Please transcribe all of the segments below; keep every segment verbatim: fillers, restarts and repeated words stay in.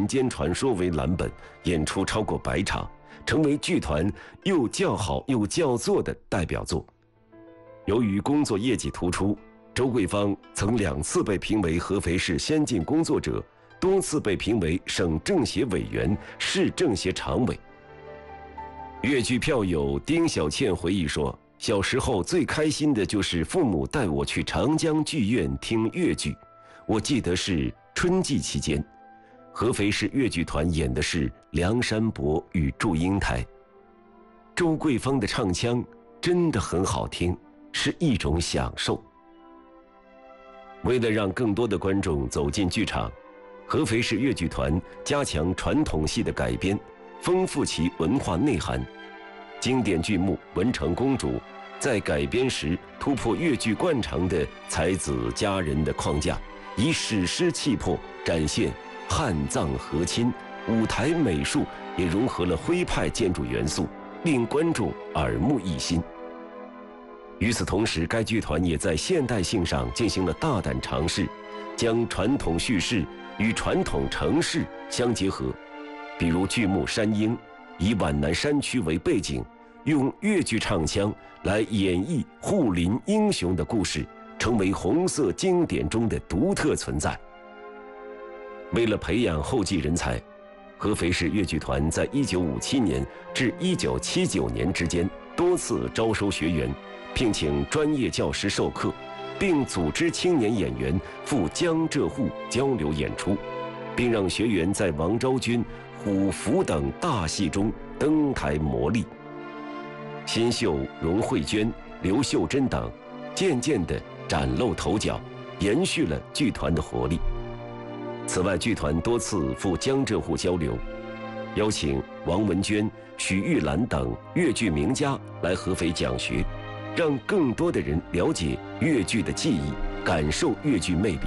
民间传说为蓝本，演出超过百场，成为剧团又叫好又叫座的代表作。由于工作业绩突出，周桂芳曾两次被评为合肥市先进工作者，多次被评为省政协委员、市政协常委。粤剧票友丁小倩回忆说，小时候最开心的就是父母带我去长江剧院听粤剧。我记得是春季期间，合肥市粤剧团演的是《梁山伯与祝英台》。周桂芳的唱腔真的很好听，是一种享受。为了让更多的观众走进剧场，合肥市粤剧团加强传统戏的改编，丰富其文化内涵。经典剧目《文成公主》在改编时突破粤剧惯常的才子佳人的框架，以史诗气魄展现汉藏和亲，舞台美术也融合了徽派建筑元素，令观众耳目一新。与此同时，该剧团也在现代性上进行了大胆尝试，将传统叙事与传统程式相结合。比如剧目《山鹰》，以皖南山区为背景，用粤剧唱腔来演绎护林英雄的故事，成为红色经典中的独特存在。为了培养后继人才，合肥市粤剧团在一九五七年至一九七九年之间多次招收学员，聘请专业教师授课，并组织青年演员赴江浙沪交流演出，并让学员在王昭君、虎符等大戏中登台磨砺。新秀荣慧娟、刘秀珍等渐渐地崭露头角，延续了剧团的活力。此外，剧团多次赴江浙沪交流，邀请王文娟、许玉兰等粤剧名家来合肥讲学，让更多的人了解粤剧的技艺，感受粤剧魅力。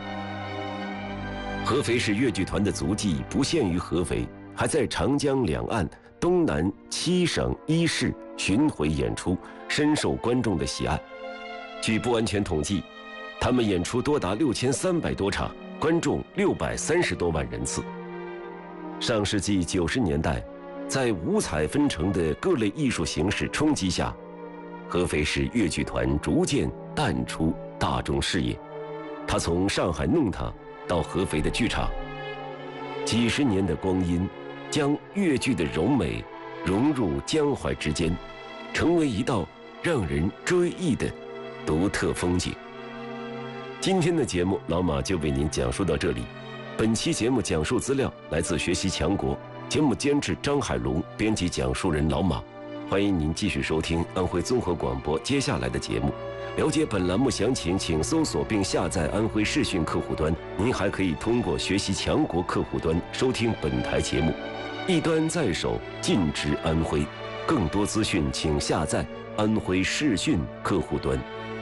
合肥市粤剧团的足迹不限于合肥，还在长江两岸、东南七省一市巡回演出，深受观众的喜爱。据不完全统计，他们演出多达六千三百多场，观众六百三十多万人次。上世纪九十年代，在五彩纷呈的各类艺术形式冲击下，合肥市粤剧团逐渐淡出大众视野。它从上海弄堂到合肥的剧场，几十年的光阴，将粤剧的柔美融入江淮之间，成为一道让人追忆的独特风景。今天的节目，老马就为您讲述到这里。本期节目讲述资料来自学习强国，节目监制张海龙，编辑讲述人老马。欢迎您继续收听安徽综合广播接下来的节目。了解本栏目详情，请搜索并下载安徽视讯客户端。您还可以通过学习强国客户端收听本台节目。一端在手，尽知安徽。更多资讯请下载安徽视讯客户端。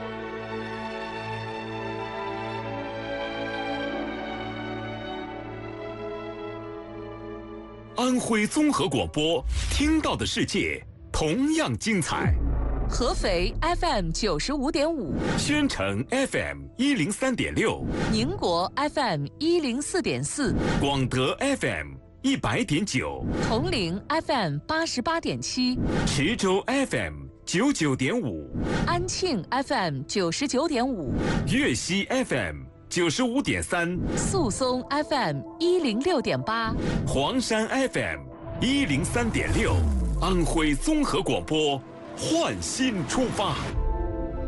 安徽综合广播，听到的世界同样精彩。 合肥 F M 九十五点五， 宣城 F M 一零三点六， 宁国 F M 一零四点四， 广德 F M 一百点九， 铜陵 F M 八十八点七， 池州 F M 九九点五， 安庆 F M 九十九点五， 粤西 F M 九十五点三， 宿松 F M 一零六点八， 黄山 F M 一零三点六，安徽综合广播，焕新出发。